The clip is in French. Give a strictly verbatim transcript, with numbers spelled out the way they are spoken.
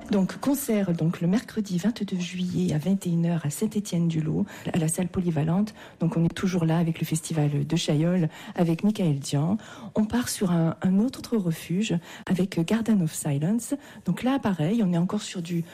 Donc concert donc le mercredi vingt-deux juillet à vingt et une heures à Saint-Étienne-du-Lot, à la salle polyvalente. Donc on est toujours là avec le festival de Chaillol, avec Michael Dian. On part sur un, un autre refuge avec Garden of Silence. Donc là pareil, on est encore sur du